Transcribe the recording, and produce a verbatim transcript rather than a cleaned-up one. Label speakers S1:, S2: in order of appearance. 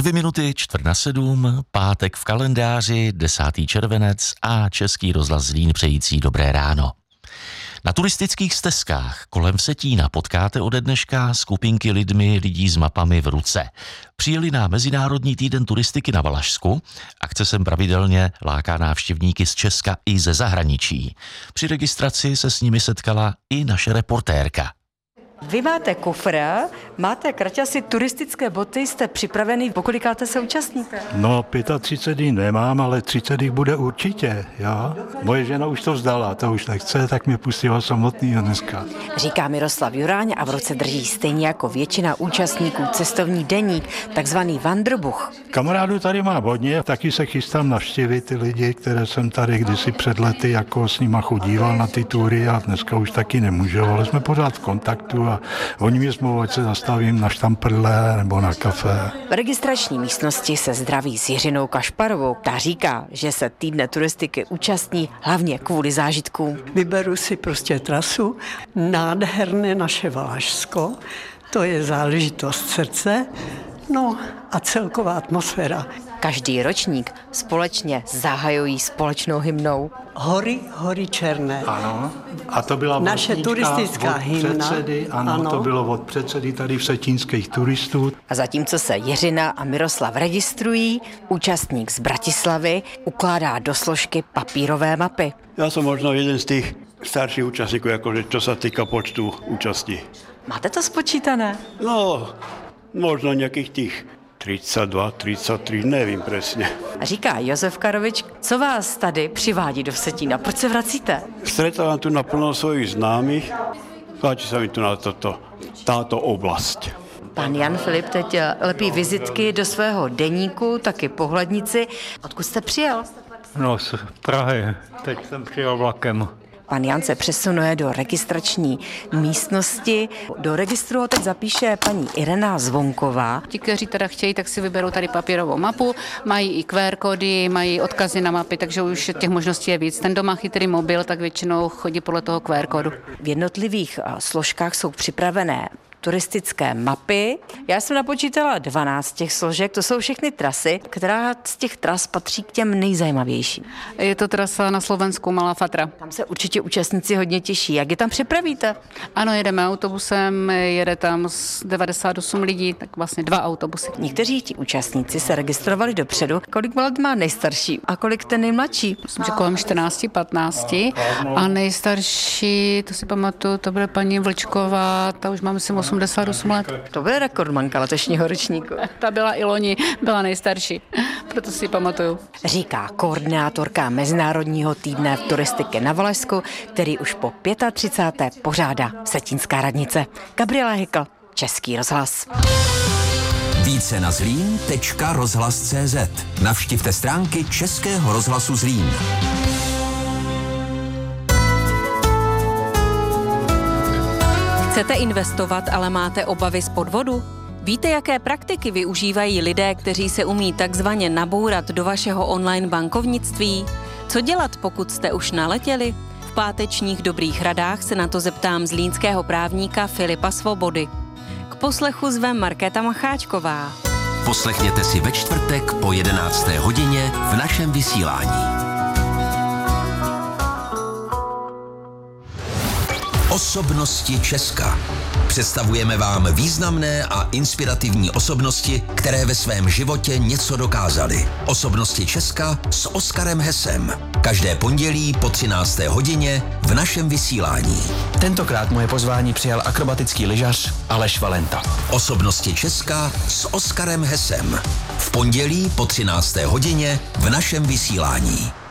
S1: Dvě minuty čtvrt na sedm, pátek v kalendáři, desátý červenec a Český rozhlas Zlín přející dobré ráno. Na turistických stezkách kolem Vsetína potkáte ode dneška skupinky lidmi, lidí s mapami v ruce. Přijeli na Mezinárodní týden turistiky na Valašsku. Akce sem pravidelně láká návštěvníky z Česka i ze zahraničí. Při registraci se s nimi setkala i naše reportérka.
S2: Vy máte kufr, máte kraťasy, turistické boty, jste připravený, pokolikáte se účastníte?
S3: No, třicet pět dní nemám, ale třicet jich bude určitě, jo. Moje žena už to vzdala, to už nechce, tak mě pustila samotnýho dneska.
S2: Říká Miroslav Juráň a v ruce drží stejně jako většina účastníků cestovní deník, takzvaný Wanderbuch.
S3: Kamarádů tady má hodně, taky se chystám navštívit ty lidi, které jsem tady kdysi před lety jako s nima chodíval na ty tury a dneska už taky nemůžu, ale jsme pořád v kontaktu a oni mě smlouvají, ať se zastavím na štamprle nebo na kafe.
S2: V registrační místnosti se zdraví s Jiřinou Kašparovou. Ta říká, že se týdne turistiky účastní hlavně kvůli zážitkům.
S4: Vyberu si prostě trasu, nádherné naše Valašsko, to je záležitost srdce, no a celková atmosféra.
S2: Každý ročník společně zahajují společnou hymnou.
S4: Hory, hory černé.
S3: Ano, a to byla
S4: naše turistická hymna.
S3: Předsedy, ano, ano, to bylo od předsedy tady vsetínských turistů.
S2: A zatímco se Jiřina a Miroslav registrují, účastník z Bratislavy ukládá do složky papírové mapy.
S5: Já jsem možná jeden z těch starších účastníků, jakože čo se týká počtu účastí.
S2: Máte to spočítané?
S5: No, možno nějakých těch třicet dva, třicet tři, nevím přesně.
S2: Říká Josef Karovič, co vás tady přivádí do Vsetína? Proč se vracíte?
S5: Stretávám tu naplno svojich známých, páči se mi tu na toto, táto oblast.
S2: Pan Jan Filip teď lepí vizitky do svého deníku, taky pohlednici. Odkud jste přijel?
S6: No, z Prahy. Teď jsem přijel vlakem.
S2: Pan Jan se přesunuje do registrační místnosti. Do registru ho teď zapíše paní Irena Zvonková.
S7: Ti, kteří teda chtějí, tak si vyberou tady papírovou mapu, mají i Q R kódy, mají odkazy na mapy, takže už těch možností je víc. Ten, kdo má chytrý mobil, tak většinou chodí podle toho Q R kódu.
S2: V jednotlivých složkách jsou připravené turistické mapy. Já jsem napočítala dvanáct těch složek, to jsou všechny trasy, která z těch tras patří k těm nejzajímavějším.
S7: Je to trasa na Slovensku Malá Fatra.
S2: Tam se určitě účastníci hodně těší. Jak je tam připravíte?
S7: Ano, jedeme autobusem, jede tam devadesát osm lidí, tak vlastně dva autobusy.
S2: Někteří ti účastníci se registrovali dopředu. Kolik let má nejstarší a kolik ten nejmladší?
S7: Myslím, že kolem čtrnáct patnáct. A nejstarší, to si pamatuju, to bude paní Vlčková, ta už má myslím osmdesát osm let.
S2: To bude rekordmanka letošního ročníku.
S7: Ta byla i loni, byla nejstarší, proto si pamatuju.
S2: Říká koordinátorka Mezinárodního týdne turistiky na Valašsku, který už po třicáté páté pořádá Vsetínská radnice. Gabriela Hykl, Český rozhlas.
S8: Více na zlín tečka rozhlas tečka cé zet. Navštivte stránky Českého rozhlasu Zlín.
S9: Chcete investovat, ale máte obavy z podvodu? Víte, jaké praktiky využívají lidé, kteří se umí takzvaně nabourat do vašeho online bankovnictví? Co dělat, pokud jste už naletěli? V pátečních dobrých radách se na to zeptám zlínského právníka Filipa Svobody. K poslechu zvem Markéta Macháčková.
S8: Poslechněte si ve čtvrtek po jedenácté hodině v našem vysílání. Osobnosti Česka. Představujeme vám významné a inspirativní osobnosti, které ve svém životě něco dokázaly. Osobnosti Česka s Oskarem Hesem. Každé pondělí po třinácté hodině v našem vysílání.
S10: Tentokrát moje pozvání přijal akrobatický lyžař Aleš Valenta.
S8: Osobnosti Česka s Oskarem Hesem. V pondělí po třinácté hodině v našem vysílání.